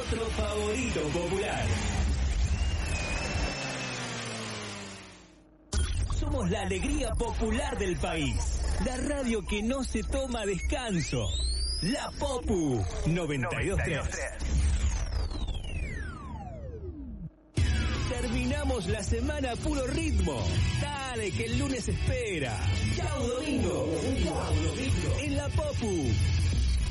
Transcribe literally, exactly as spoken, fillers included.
otro favorito popular. Somos la alegría popular del país. La radio que no se toma descanso. La Popu noventa y dos punto tres. Terminamos la semana a puro ritmo. Dale que el lunes espera. Chau domingo. Chau domingo. En La Popu